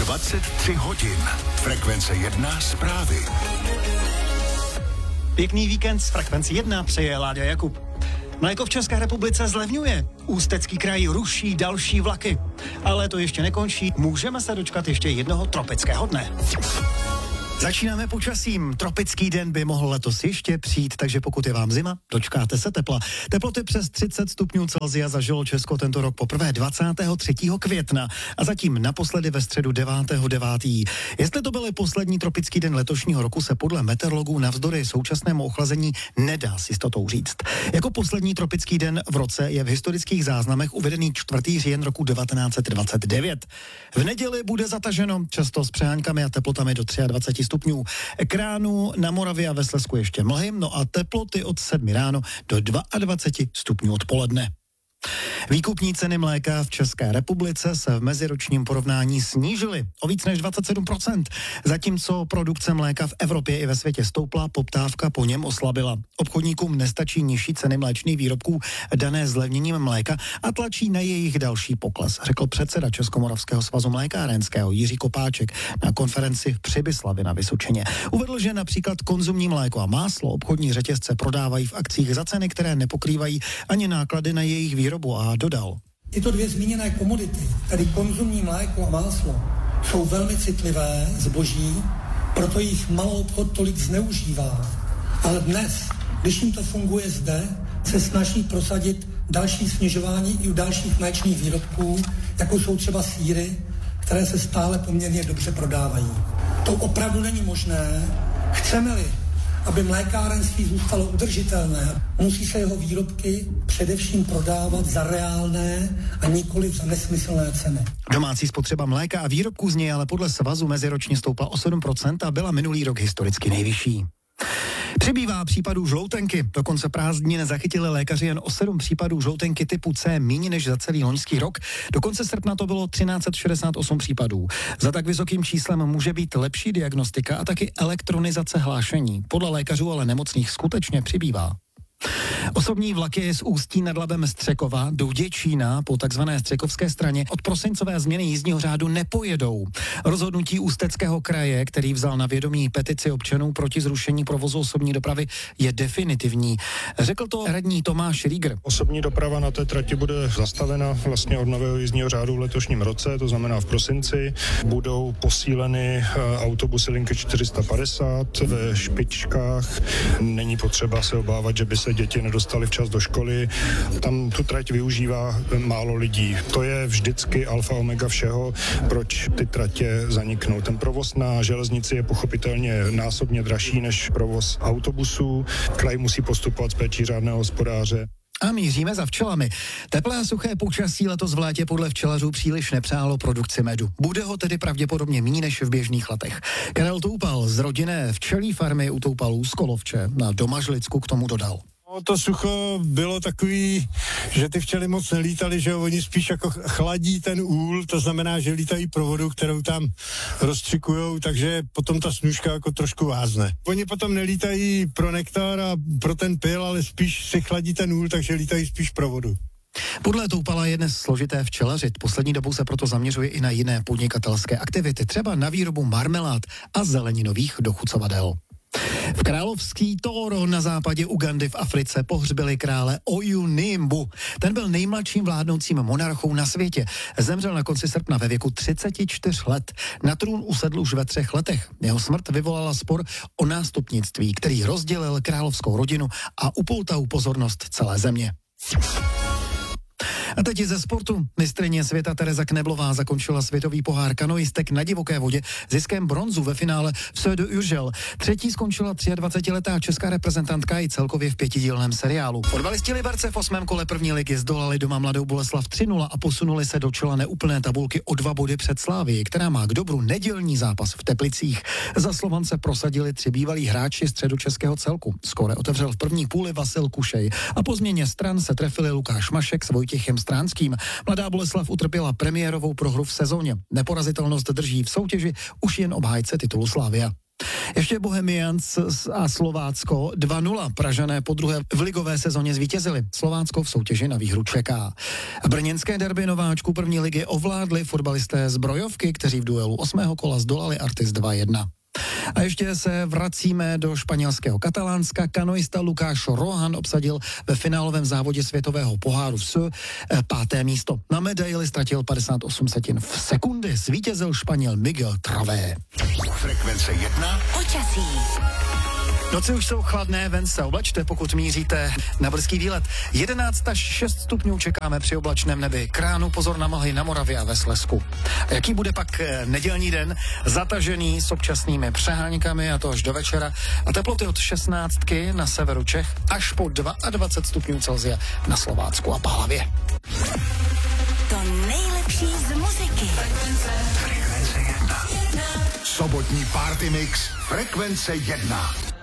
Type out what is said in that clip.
23 hodin. Frekvence 1 zprávy. Pěkný víkend z Frekvenci 1 přeje Láďa Jakub. Mléko v České republice zlevňuje. Ústecký kraj ruší další vlaky. Ale to ještě nekončí. Můžeme se dočkat ještě jednoho tropického dne. Začínáme počasím. Tropický den by mohl letos ještě přijít, takže pokud je vám zima, dočkáte se tepla. Teploty přes 30 stupňů Celsia zažilo Česko tento rok poprvé 23. května a zatím naposledy ve středu 9.9. Jestli to byl poslední tropický den letošního roku, se podle meteorologů navzdory současnému ochlazení nedá s jistotou říct. Jako poslední tropický den v roce je v historických záznamech uvedený 4. říjen roku 1929. V neděli bude zataženo, často s přeháňkami a teplotami do 23 stupňů. K ránu na Moravě a ve Slezsku ještě mlhy, no a teploty od 7 ráno do 22 stupňů odpoledne. Výkupní ceny mléka v České republice se v meziročním porovnání snížily o víc než 27%. Zatímco produkce mléka v Evropě i ve světě stoupla, poptávka po něm oslabila. Obchodníkům nestačí nižší ceny mléčných výrobků dané zlevněním mléka a tlačí na jejich další pokles, řekl předseda Českomoravského svazu mlékárenského Jiří Kopáček na konferenci v Přibyslavi na Vysočině. Uvedl, že například konzumní mléko a máslo obchodní řetězce prodávají v akcích za ceny, které nepokrývají ani náklady na jejich výrobu, a dodal. Tyto dvě zmíněné komodity, tedy konzumní mléko a máslo, jsou velmi citlivé zboží, proto jich malou obchod tolik zneužívá. Ale dnes, když jim to funguje zde, se snaží prosadit další snižování i u dalších mléčných výrobků, jako jsou třeba sýry, které se stále poměrně dobře prodávají. To opravdu není možné. Chceme-li, aby mlékárenství zůstalo udržitelné, musí se jeho výrobky především prodávat za reálné a nikoli za nesmyslné ceny. Domácí spotřeba mléka a výrobků z něj ale podle svazu meziročně stoupla o 7% a byla minulý rok historicky nejvyšší. Přibývá případů žloutenky. Do konce prázdnin zachytili lékaři jen o 7 případů žloutenky typu C, méně než za celý loňský rok. Do konce srpna to bylo 1368 případů. Za tak vysokým číslem může být lepší diagnostika a taky elektronizace hlášení. Podle lékařů ale nemocných skutečně přibývá. Osobní vlaky z Ústí nad Labem Střekova do Děčína po takzvané Střekovské straně od prosincové změny jízdního řádu nepojedou. Rozhodnutí Ústeckého kraje, který vzal na vědomí petici občanů proti zrušení provozu osobní dopravy, je definitivní. Řekl to radní Tomáš Rieger. Osobní doprava na té trati bude zastavena vlastně od nového jízdního řádu v letošním roce, to znamená v prosinci. Budou posíleny autobusy linky 450 ve špičkách. Není potřeba se obávat, že by se děti nedostali včas do školy. Tam tu trať využívá málo lidí. To je vždycky alfa omega všeho, proč ty tratě zaniknou. Ten provoz na železnici je pochopitelně násobně dražší než provoz autobusů. Kraj musí postupovat s péčí řádného hospodáře. A míříme za včelami. Teplé a suché počasí letos v létě podle včelařů příliš nepřálo produkci medu. Bude ho tedy pravděpodobně méně než v běžných letech. Karel Toupal z rodinné včelí farmy u Toupalů z Kolovče na Domažlicku k tomu dodal. No, to sucho bylo takový, že ty včely moc nelítaly, že oni spíš jako chladí ten úl, to znamená, že lítají pro vodu, kterou tam rozstřikujou, takže potom ta snůžka jako trošku vázne. Oni potom nelítají pro nektar a pro ten pyl, ale spíš si chladí ten úl, takže lítají spíš pro vodu. Podle Toupala je dnes složité včelařit. Poslední dobou se proto zaměřuje i na jiné podnikatelské aktivity, třeba na výrobu marmelád a zeleninových dochucovadel. V královský Toro na západě Ugandy v Africe pohřbili krále Oyunimbu. Ten byl nejmladším vládnoucím monarchou na světě. Zemřel na konci srpna ve věku 34 let. Na trůn usedl už ve 3 letech. Jeho smrt vyvolala spor o nástupnictví, který rozdělil královskou rodinu a upoutal pozornost celé země. A teď ze sportu. Mistryně světa Tereza Kneblová zakončila světový pohár kanoistek na divoké vodě ziskem bronzu ve finále v Söde Uržel. Třetí skončila 23letá česká reprezentantka i celkově v 5dílném seriálu. Fotbalisti Liberce v 8. kole první ligy zdolali doma Mladou Boleslav 3-0 a posunuli se do čela neúplné tabulky o 2 body před Slávií, která má k dobru nedělní zápas v Teplicích. Za Slovance prosadili 3 bývalí hráči středočeského celku. Skóre otevřel v první půli Vasil Kušej a po změně stran se trefili Lukáš Mašek s Vojtěchem Stránským. Mladá Boleslav utrpěla premiérovou prohru v sezóně. Neporazitelnost drží v soutěži už jen obhájce titulu Slavia. Ještě Bohemians a Slovácko 2-0. Pražané podruhé v ligové sezóně zvítězili. Slovácko v soutěži na výhru čeká. Brněnské derby nováčků první ligy ovládli fotbalisté z Brojovky, kteří v duelu 8. kola zdolali Artis 2-1. A ještě se vracíme do španělského Katalánska. Kanoista Lukáš Rohan obsadil ve finálovém závodě světového poháru v S 5. místo. Na medaili ztratil 58 setin v sekundy. Zvítězil Španěl Miguel Travé. Frekvence 1. Počasí. Noci už jsou chladné, ven se oblačte, pokud míříte na brzký výlet. 11 až 6 stupňů čekáme při oblačném nebi. Kránu pozor na mlhy na Moravě a ve Slezsku. A jaký bude pak nedělní den? Zatažený s občasnými přeháňkami, a to až do večera. A teploty od 16 na severu Čech až po 22 stupňů Celsia na Slovácku a Pálavě. To nejlepší z muziky. Frekvence 1. Sobotní party mix Frekvence 1.